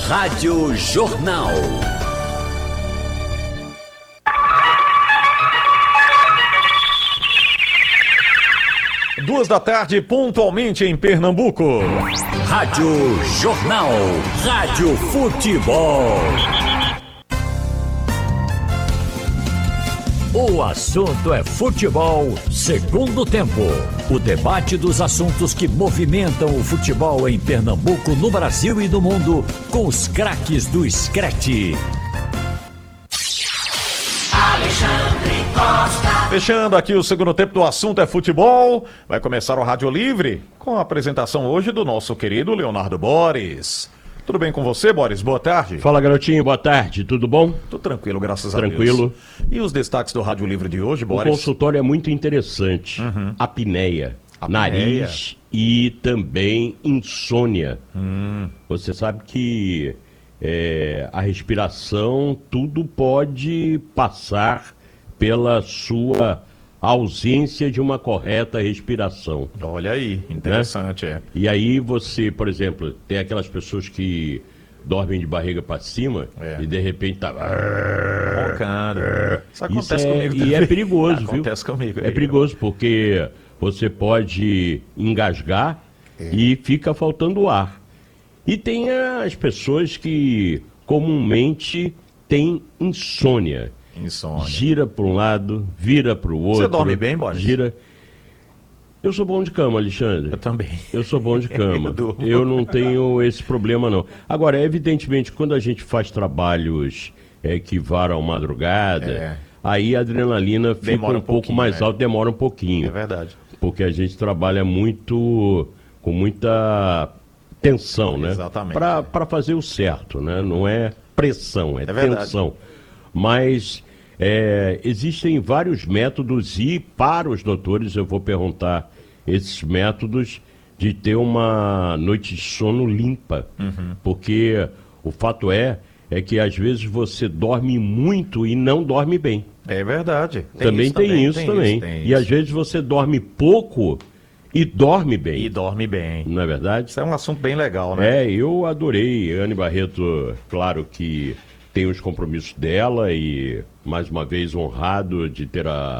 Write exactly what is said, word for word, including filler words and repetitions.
Rádio Jornal. Duas da tarde, pontualmente em Pernambuco. Rádio Jornal. Rádio Futebol. O assunto é futebol, segundo tempo. O debate dos assuntos que movimentam o futebol em Pernambuco, no Brasil e no mundo, com os craques do Screte. Alexandre Costa. Fechando aqui o segundo tempo do assunto é futebol. Vai começar o Rádio Livre com a apresentação hoje do nosso querido Leonardo Boris. Tudo bem com você, Boris? Boa tarde. Fala, garotinho. Boa tarde. Tudo bom? Tudo tranquilo, graças Tranquilo. a Deus. E os destaques do Rádio Livre de hoje, O Boris? consultório é muito interessante. Uhum. Apneia, Apneia. nariz e também insônia. Hum. Você sabe que é, a respiração, tudo pode passar pela sua ausência de uma correta respiração. Olha aí, interessante, é. E aí você, por exemplo, tem aquelas pessoas que dormem de barriga para cima É. e de repente tá... Roncando. Isso acontece Isso é- comigo e também. é perigoso, viu? Acontece comigo. É perigoso porque você pode engasgar É. e fica faltando ar. E tem as pessoas que comumente têm insônia. Insônia. Gira para um lado, vira para o outro. Você dorme bem, Boris? Gira. Eu sou bom de cama, Alexandre. Eu também. Eu sou bom de cama. Eu durmo. Eu não tenho esse problema, não. Agora, evidentemente, quando a gente faz trabalhos é, que varam madrugada, É. aí a adrenalina fica Demora um, um pouco pouquinho, mais né? alta, demora um pouquinho. É verdade. Porque a gente trabalha muito, com muita tensão, né? Exatamente. Para fazer o certo, né? Não é pressão, é, É verdade. tensão. Mas é, existem vários métodos e para os doutores eu vou perguntar esses métodos de ter uma noite de sono limpa. Uhum. Porque o fato é, é que às vezes você dorme muito e não dorme bem. É verdade. Também tem isso também. tem E isso. às vezes você dorme pouco e dorme bem. E dorme bem. Não é verdade? Isso é um assunto bem legal, né? É, eu adorei. Anne Barreto, claro que tem os compromissos dela e, mais uma vez, honrado de ter a